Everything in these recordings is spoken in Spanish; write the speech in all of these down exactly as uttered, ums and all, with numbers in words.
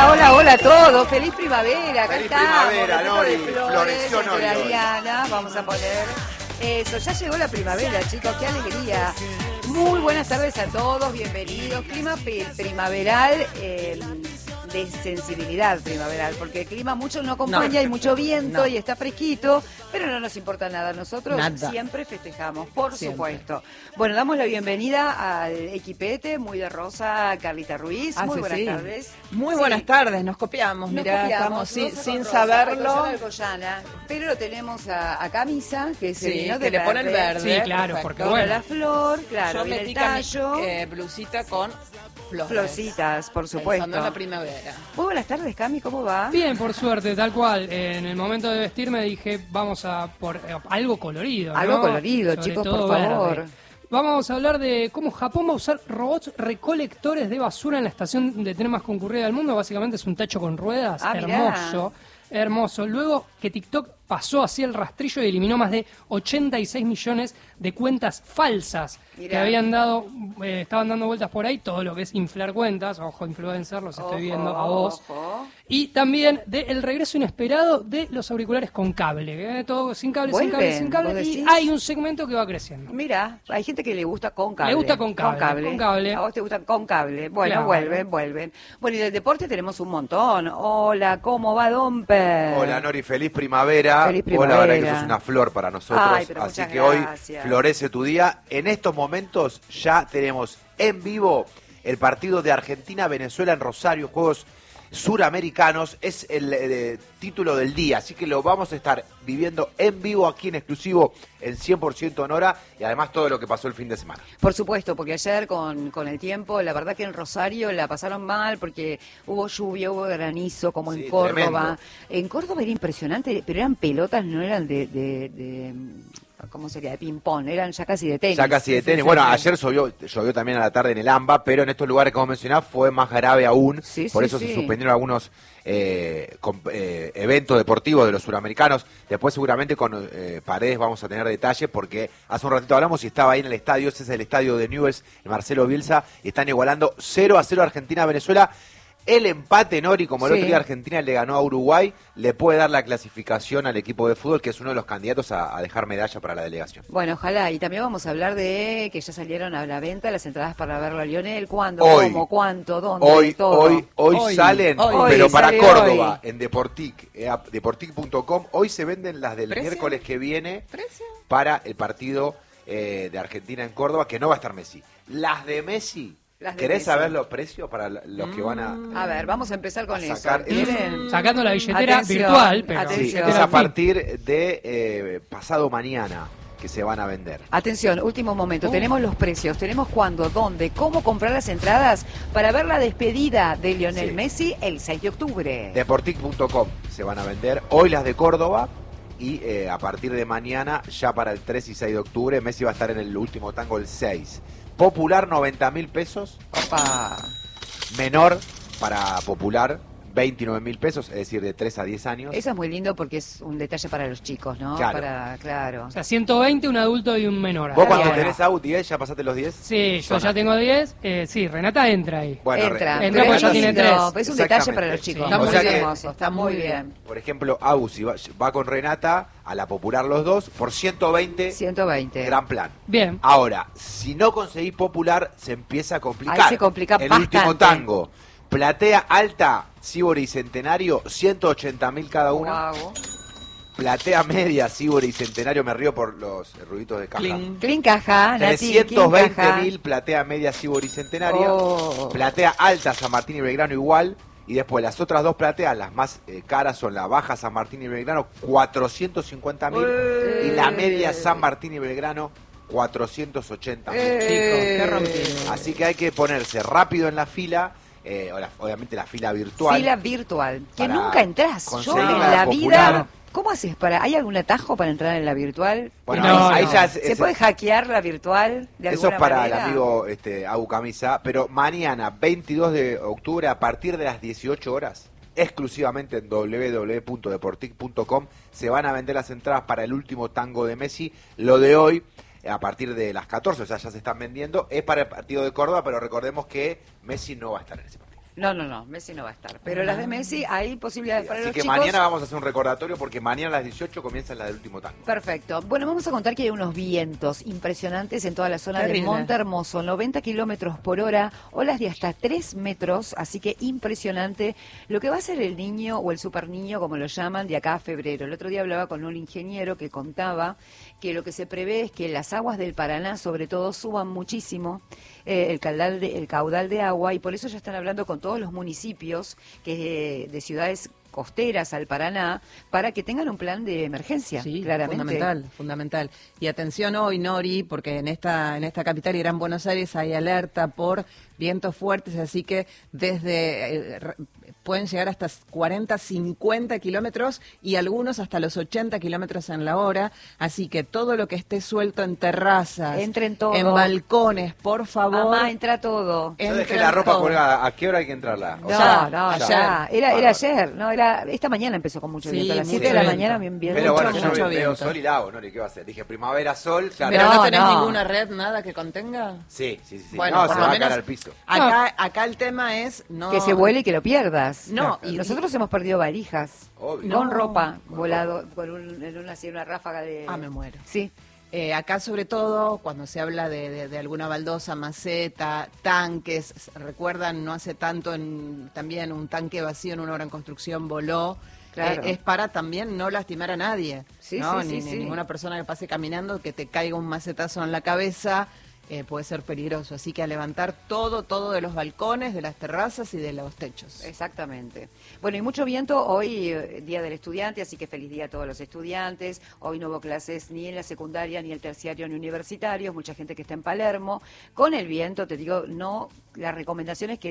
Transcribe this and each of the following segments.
Hola, hola, hola a todos. Feliz primavera. Acá Feliz estamos. primavera, Nori. De flores, Floreció Nori. Ariana. Vamos a poner eso. Ya llegó la primavera, chicos. Qué alegría. Muy buenas tardes a todos. Bienvenidos. Clima primaveral. Eh, de sensibilidad primaveral, porque el clima mucho no acompaña, no, hay mucho viento no. y está fresquito, pero no nos importa nada. Nosotros nada. siempre festejamos, por siempre. supuesto. Bueno, damos la bienvenida al equipete, muy de rosa, Carlita Ruiz. Ah, muy sí, buenas sí. tardes. Muy sí. buenas tardes, nos copiamos, nos mirá, copiamos, estamos sin, sin rosa, saberlo. Alcoyana, pero lo tenemos a, a Camisa, que se sí, vino que de le verde. pone el verde. Sí, claro, perfecto. porque bueno. La flor, claro, yo viene metí el tallo. Eh, blusita con flores. Florcitas, por supuesto. Pensando en la primavera. Muy buenas tardes, Cami, ¿cómo va? Bien, por suerte, tal cual. En el momento de vestirme dije, vamos a por eh, algo colorido, ¿no? Algo colorido, Sobre chicos, todo por favor. Verde. Vamos a hablar de cómo Japón va a usar robots recolectores de basura en la estación de tren más concurrida del mundo. Básicamente es un tacho con ruedas, ah, hermoso. Mirá. Hermoso. Luego que TikTok pasó así el rastrillo y eliminó más de ochenta y seis millones de cuentas falsas Mirá. que habían dado, eh, estaban dando vueltas por ahí, todo lo que es inflar cuentas, ojo influencer, los ojo, estoy viendo a vos. Ojo. Y también del regreso inesperado de los auriculares con cable, ¿eh? Todo sin cable, sin cable, sin cable. Y hay un segmento que va creciendo. Mira, hay gente que le gusta con cable. Le gusta con cable. Con cable. Con cable. A vos te gustan con cable. Bueno, claro. vuelven, vuelven. Bueno, y del deporte tenemos un montón. Hola, ¿cómo va, Domper? Hola, Nori, feliz primavera. Feliz primavera. Hola, la verdad que sos una flor para nosotros. Ay, pero así que gracias. hoy florece tu día. En estos momentos ya tenemos en vivo el partido de Argentina-Venezuela en Rosario, Juegos Suramericanos. Es el, el, el título del día, así que lo vamos a estar viviendo en vivo aquí en exclusivo en cien por ciento Nora y además todo lo que pasó el fin de semana. Por supuesto, porque ayer con, con el tiempo, la verdad que en Rosario la pasaron mal porque hubo lluvia, hubo granizo, como sí, en Córdoba. Tremendo. En Córdoba era impresionante, pero eran pelotas, no eran de... de, de ¿cómo sería? De ping-pong, eran ya casi de tenis. Ya casi de tenis. Sí, sí, bueno, sí. ayer llovió, llovió también a la tarde en el AMBA, pero en estos lugares, como mencionaba, fue más grave aún. Sí, Por sí, eso sí. se suspendieron algunos eh, con, eh, eventos deportivos de los suramericanos. Después seguramente con eh, Paredes vamos a tener detalles, porque hace un ratito hablamos y estaba ahí en el estadio. Ese es el estadio de Newell's, Marcelo Bielsa. Y están igualando cero a cero Argentina-Venezuela. El empate, Nori, como el sí. otro día Argentina le ganó a Uruguay, le puede dar la clasificación al equipo de fútbol, que es uno de los candidatos a, a dejar medalla para la delegación. Bueno, ojalá. Y también vamos a hablar de que ya salieron a la venta las entradas para verlo a Lionel. ¿Cuándo? Hoy, ¿Cómo? ¿Cuánto? ¿Dónde? Hoy, todo. hoy, hoy, Hoy, salen, hoy, pero para sale Córdoba, hoy. en Deportic, eh, deportic punto com, hoy se venden las del ¿Precio? miércoles que viene ¿Precio? para el partido eh, de Argentina en Córdoba, que no va a estar Messi. Las de Messi... Las de ¿Querés Messi. saber los precios para los que van a...? A ver, vamos a empezar con A eso. sacar- ¿Quieren? Sacando la billetera Atención, virtual, pero... atención. Sí, Pero, es en a fin. partir de eh, pasado mañana que se van a vender. Atención, último momento. Oh. Tenemos los precios, tenemos cuándo, dónde, cómo comprar las entradas para ver la despedida de Lionel Sí. Messi el seis de octubre. Deportic punto com se van a vender. Hoy las de Córdoba y eh, a partir de mañana, ya para el tres y seis de octubre, Messi va a estar en el último tango el seis. Popular noventa mil pesos. Opa. Menor para Popular veintinueve mil pesos, es decir, de tres a diez años. Eso es muy lindo porque es un detalle para los chicos, ¿no? Claro. Para, claro. O sea, ciento veinte, un adulto y un menor. ¿Vos cuando Bien. tenés out diez ya pasaste los diez? Sí, yo Zona. ya tengo diez. Eh, sí, Renata entra ahí. Bueno, Entra, re- entra pero porque es ya tiene lindo, tres. Es un detalle Exactamente. para los chicos. Sí. Está O muy sea que- hermoso, está muy bien. Por ejemplo, Au, si va, va con Renata a la Popular los dos, por ciento veinte, ciento veinte. gran plan. Bien. Ahora, si no conseguís Popular, se empieza a complicar. Ahí se complica El bastante. último tango. Platea alta, Sibori y Centenario, ciento ochenta mil cada una. Guau. Platea media, Sibori y Centenario, me río por los ruiditos de caja. Cling. Clean caja, Nati, trescientos clean veinte caja. mil, platea media, Sibori y Centenario. Oh. Platea alta, San Martín y Belgrano igual. Y después las otras dos plateas, las más eh, caras, son la baja San Martín y Belgrano, cuatrocientos cincuenta mil. Eh. Y la media San Martín y Belgrano, cuatrocientos ochenta mil. Eh. Chicos, qué rompí. Así que hay que ponerse rápido en la fila, eh, o la- obviamente la fila virtual. Fila virtual. Que Para nunca entras. Yo conseguir en la la Popular. vida. ¿Cómo haces para.? ¿Hay algún atajo para entrar en la virtual? Bueno, No, ahí, ahí no. ya es- ¿Se es- puede hackear la virtual de Eso alguna es para manera? el amigo este, Abu Camisa, pero mañana, veintidós de octubre, a partir de las dieciocho horas, exclusivamente en doble u doble u doble u punto deportic punto com, se van a vender las entradas para el último tango de Messi. Lo de hoy, a partir de las catorce, o sea, ya se están vendiendo, es para el partido de Córdoba, pero recordemos que Messi no va a estar en ese partido. No, no, no, Messi no va a estar. Pero las de Messi hay posibilidades para Así los que chicos. mañana vamos a hacer un recordatorio porque mañana a las dieciocho comienza la del último tango. Perfecto. Bueno, vamos a contar que hay unos vientos impresionantes en toda la zona Terrible. de Monte Hermoso, noventa kilómetros por hora, olas de hasta tres metros, así que impresionante lo que va a ser el niño o el super niño, como lo llaman, de acá a febrero. El otro día hablaba con un ingeniero que contaba que lo que se prevé es que las aguas del Paraná, sobre todo, suban muchísimo eh, el, caudal de, el caudal de agua, y por eso ya están hablando con todos los municipios que de ciudades costeras al Paraná para que tengan un plan de emergencia, Sí, claramente. fundamental, fundamental. Y atención hoy, Nori, porque en esta en esta capital y Gran Buenos Aires hay alerta por vientos fuertes, así que desde eh, re- pueden llegar hasta cuarenta, cincuenta kilómetros y algunos hasta los ochenta kilómetros en la hora, así que todo lo que esté suelto en terrazas, Entren todo. en balcones, por favor. Mamá, entra todo. Yo entren dejé la ropa todo. colgada. ¿A qué hora hay que entrarla? O No, sea, no, ya. ya. Era, era Bárbaro. ayer, no, era esta mañana empezó con mucho Sí, viento. A las mucho siete de la viento. mañana bien bien. Pero bueno, mucho, yo mucho veo viento. sol y lago, ¿no? ¿Qué va a hacer? Dije primavera, sol, claro. Pero no, No, tenés no. ninguna red, nada que contenga. Sí, sí, sí. sí. Bueno, no, por se lo va a menos caer al piso. Acá, acá el tema es no Que se vuele y que lo pierdas. No, y y- nosotros hemos perdido valijas. Obvio. Con No. ropa, Con volado, con un, en una, así, una ráfaga de... Ah, me muero. Sí. Eh, acá sobre todo cuando se habla de, de- de alguna baldosa, maceta, tanques, s- recuerdan no hace tanto en, también un tanque vacío en una obra en construcción voló. Claro. Eh, es para también no lastimar a nadie, Sí, ¿no? sí, ni, sí, ni sí. ninguna persona que pase caminando que te caiga un macetazo en la cabeza. Eh, puede ser peligroso, así que a levantar todo, todo de los balcones, de las terrazas y de los techos. Exactamente. Bueno, y mucho viento hoy, eh, Día del Estudiante, así que feliz día a todos los estudiantes. Hoy no hubo clases ni en la secundaria, ni el terciario, ni universitarios. Mucha gente que está en Palermo. Con el viento, te digo, no, la recomendación es que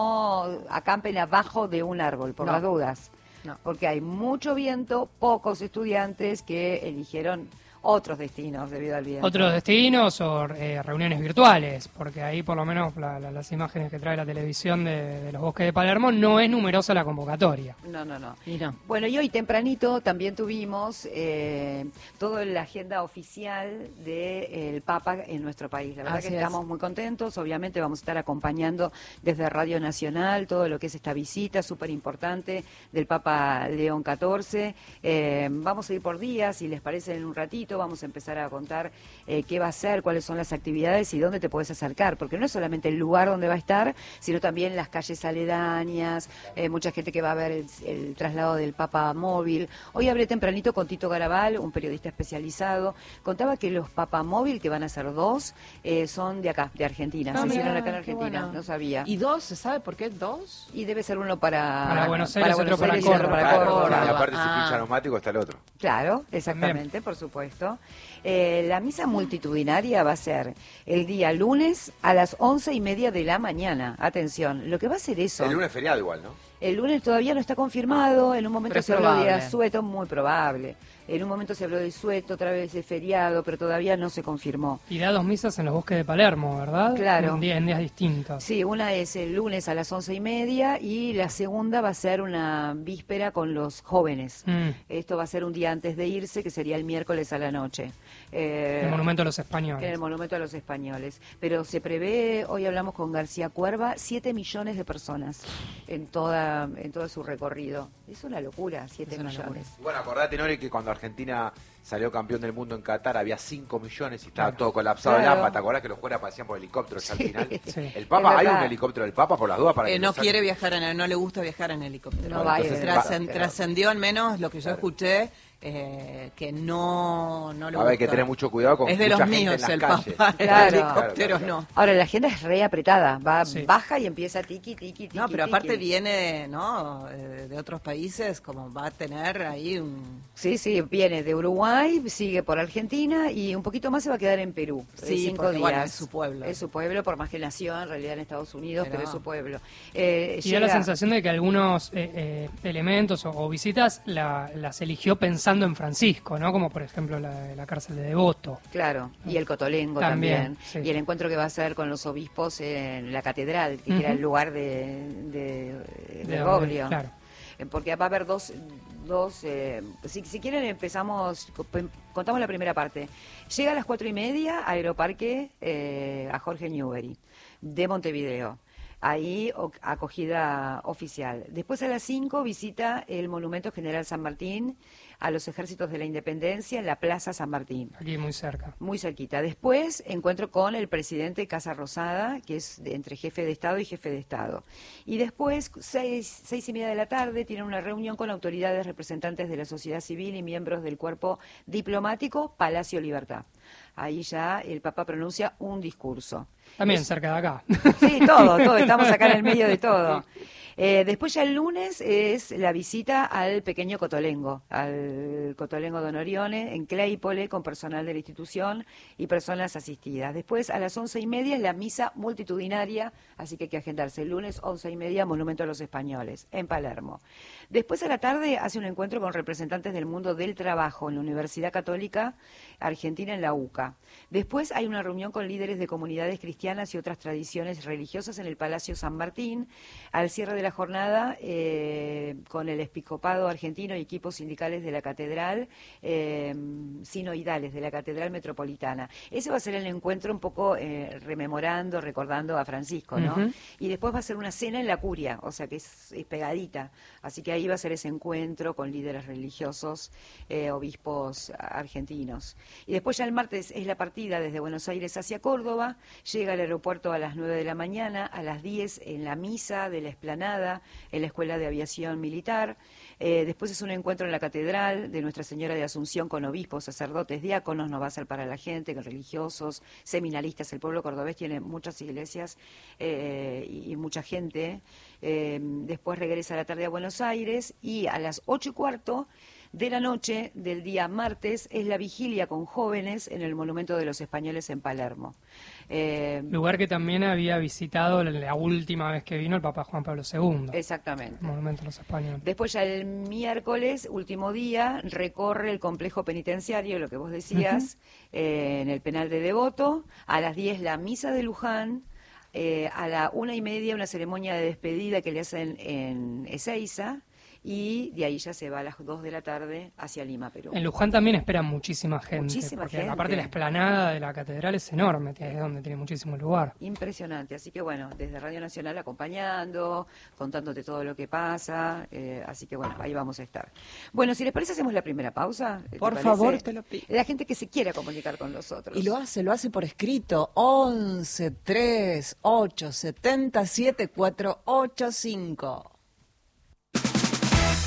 no acampen abajo de un árbol, por No. las dudas. No. Porque hay mucho viento, pocos estudiantes que eligieron otros destinos debido al viento. Otros destinos o eh, reuniones virtuales, porque ahí por lo menos la- la- las imágenes que trae la televisión de, de los bosques de Palermo no es numerosa la convocatoria. No, no, no. Y no. Bueno, y hoy tempranito también tuvimos eh, toda la agenda oficial del Papa en nuestro país. La verdad Así que es. estamos muy contentos. Obviamente vamos a estar acompañando desde Radio Nacional todo lo que es esta visita súper importante del Papa León catorce. Eh, vamos a ir por días, si les parece, en un ratito. Vamos a empezar a contar eh, qué va a hacer, cuáles son las actividades y dónde te puedes acercar. Porque no es solamente el lugar donde va a estar, sino también las calles aledañas, eh, mucha gente que va a ver el, el traslado del Papa móvil. Hoy hablé tempranito con Tito Garabal, un periodista especializado. Contaba que los Papa móvil, que van a ser dos, eh, son de acá, de Argentina. Ah, Se mirá, hicieron acá en qué Argentina, bueno. no sabía. ¿Y dos? ¿Se sabe por qué dos? Y debe ser uno para, Para Buenos Aires, otro para Aires y otro Córdoba. para Claro, Córdoba. y aparte si Ah. pincha neumático está el otro. Claro, exactamente, por supuesto. Eh, la misa multitudinaria va a ser el día lunes a las once y media de la mañana. Atención, lo que va a ser eso. El lunes feriado igual, ¿no? El lunes todavía no está confirmado, en un momento Pero es se habló de probable. asueto, muy probable. En un momento se habló de sueto, otra vez de feriado, pero todavía no se confirmó. Y da dos misas en los bosques de Palermo, ¿verdad? Claro. En, día- en días distintos. Sí, una es el lunes a las once y media y la segunda va a ser una víspera con los jóvenes. Mm. Esto va a ser un día antes de irse, que sería el miércoles a la noche. Eh, El monumento a los en el españoles. Monumento a los Españoles. Pero se prevé, hoy hablamos con García Cuerva, siete millones de personas en toda en todo su recorrido. Es una locura, siete Es una millones. Bueno, acordate, Nori, que cuando Argentina salió campeón del mundo en Qatar había cinco millones y estaba todo colapsado Claro. el AMPA. ¿Te acordás que los jugadores aparecían por helicópteros al Sí. final? Sí. El Papa, Es hay un verdad. helicóptero del Papa por las dudas para Eh, que no lo saquen? quiere viajar en el, no le gusta viajar en helicóptero. No va a ir Entonces, en va- Trascen- helicóptero. Trascendió al menos lo que yo Claro. escuché, eh, que no, no le A ver, hay gusta. que tener mucho cuidado con Es de mucha los gente en míos las el calles. Papa, el Claro. helicóptero Claro, claro, no. Ahora, la agenda es re apretada, va, Sí. baja y empieza tiqui, tiqui, tiqui. No, pero aparte tiqui. viene ¿no? Eh, de otros países, como va a tener ahí un... Sí, sí, viene de Uruguay, sigue por Argentina y un poquito más se va a quedar en Perú. de Sí, cinco porque, días. bueno, es su pueblo. Es su pueblo, por más que nació en realidad en Estados Unidos, pero, Pero- es su pueblo. Eh, Y da la llega- sensación de que algunos eh, eh, elementos o, o visitas la- las eligió pensando en Francisco, ¿no? Como por ejemplo la, la cárcel de Devoto. Claro, y el Cotolengo También, también. sí. Y el encuentro que va a hacer con los obispos en la catedral, que Ujú. era el lugar de, de, de De- Bergoglio. claro. Eh, Porque va a haber dos, dos eh, si, si quieren empezamos, co- pe- contamos la primera parte. Llega a las cuatro y media a Aeroparque, eh, a Jorge Newbery, de Montevideo. Ahí o- acogida oficial. Después a las cinco visita el Monumento General San Martín a los Ejércitos de la Independencia en la Plaza San Martín. Aquí muy cerca. Muy cerquita. Después encuentro con el presidente Casa Rosada, que es de- entre jefe de Estado y jefe de Estado. Y después, seis, seis y media de la tarde, tienen una reunión con autoridades representantes de la sociedad civil y miembros del cuerpo diplomático Palacio Libertad. Ahí ya el Papa pronuncia un discurso. También Es- cerca de acá. Sí, todo, todo, estamos acá en el medio de todo. Eh, después ya el lunes es la visita al pequeño Cotolengo, al Cotolengo Don Orione, en Claypole, con personal de la institución y personas asistidas. Después a las once y media es la misa multitudinaria, así que hay que agendarse. El lunes, once y media, Monumento a los Españoles, en Palermo. Después a la tarde hace un encuentro con representantes del mundo del trabajo en la Universidad Católica Argentina, en la UCA. Después hay una reunión con líderes de comunidades cristianas y otras tradiciones religiosas en el Palacio San Martín. Al cierre de la jornada, eh, con el episcopado argentino y equipos sindicales de la catedral, eh, sinoidales de la catedral metropolitana. Ese va a ser el encuentro un poco eh, rememorando, recordando a Francisco, ¿no? Ujú. Y después va a ser una cena en la curia, o sea que es, es pegadita. Así que ahí va a ser ese encuentro con líderes religiosos, eh, obispos argentinos. Y después ya el martes es la partida desde Buenos Aires hacia Córdoba, llega al aeropuerto a las nueve de la mañana, a las diez en la misa de la Explanada, en la Escuela de Aviación Militar. Eh, después es un encuentro en la Catedral de Nuestra Señora de Asunción con obispos, sacerdotes, diáconos, no va a ser para la gente, religiosos, seminaristas. El pueblo cordobés tiene muchas iglesias eh, y, y mucha gente. Eh, después regresa a la tarde a Buenos Aires y a las ocho y cuarto de la noche del día martes es la vigilia con jóvenes en el Monumento de los Españoles en Palermo. Eh, Lugar que también había visitado la última vez que vino el Papa Juan Pablo segundo. exactamente. El Monumento a los Españoles. Después ya el miércoles, último día, recorre el complejo penitenciario, lo que vos decías, eh, en el penal de Devoto. A las diez la misa de Luján. Eh, a la una y media una ceremonia de despedida que le hacen en Ezeiza. Y de ahí ya se va a las dos de la tarde hacia Lima, Perú. En Luján también esperan muchísima gente. Muchísima porque gente. aparte la explanada de la catedral es enorme, que es donde tiene muchísimo lugar. Impresionante, así que bueno, desde Radio Nacional acompañando, contándote todo lo que pasa, eh, así que bueno, ahí vamos a estar. Bueno, si les parece hacemos la primera pausa. ¿te Por parece? favor, te lo pido. La gente que se quiera comunicar con nosotros. Y lo hace, lo hace por escrito, once tres ocho setenta siete cuatro ocho cinco.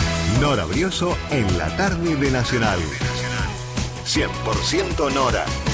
Nora Brioso en la tarde de Nacional. cien por ciento Nora.